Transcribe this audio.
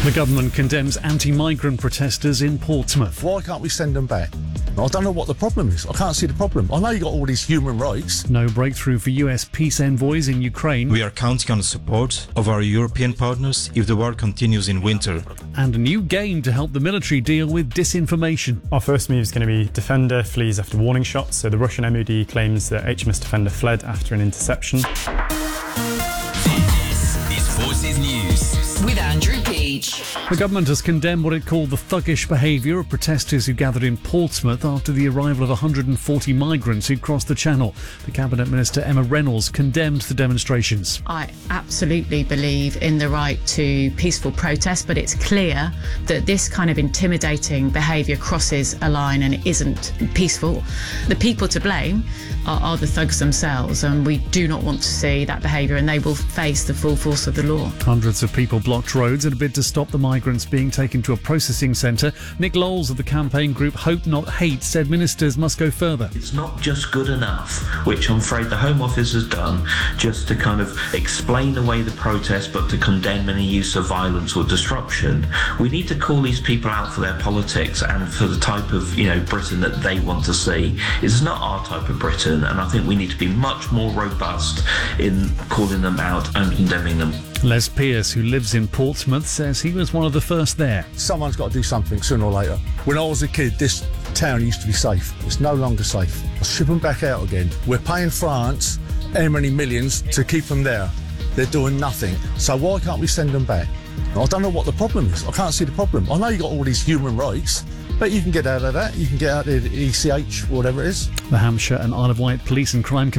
The government condemns anti-migrant protesters in Portsmouth. Why can't we send them back? I don't know what the problem is. I can't see the problem. I know you got all these human rights. No breakthrough for US peace envoys in Ukraine. We are counting on the support of our European partners if the war continues in winter. And a new game to help the military deal with disinformation. Our first move is going to be Defender flees after warning shots. So the Russian MOD claims that HMS Defender fled after an interception. This is Forces News with Andrew Peach. The government has condemned what it called the thuggish behaviour of protesters who gathered in Portsmouth after the arrival of 140 migrants who crossed the Channel. The Cabinet Minister Emma Reynolds condemned the demonstrations. I absolutely believe in the right to peaceful protest, but it's clear that this kind of intimidating behaviour crosses a line and it isn't peaceful. The people to blame are the thugs themselves, and we do not want to see that behaviour, and they will face the full force of the law. Hundreds of people blocked roads in a bid to stop the migrants being taken to a processing centre. Nick Lowles of the campaign group Hope Not Hate said ministers must go further. It's not just good enough, which I'm afraid the Home Office has done, just to kind of explain away the protest but to condemn any use of violence or disruption. We need to call these people out for their politics and for the type of, Britain that they want to see. It's not our type of Britain, and I think we need to be much more robust in calling them out and condemning them. Les Pearce, who lives in Portsmouth, says he was one of the first there. Someone's got to do something sooner or later. When I was a kid, this town used to be safe. It's no longer safe. I'll ship them back out again. We're paying France how many millions to keep them there. They're doing nothing. So why can't we send them back? I don't know what the problem is. I can't see the problem. I know you got all these human rights, but you can get out of that. You can get out of the ECH, whatever it is. The Hampshire and Isle of Wight Police and Crime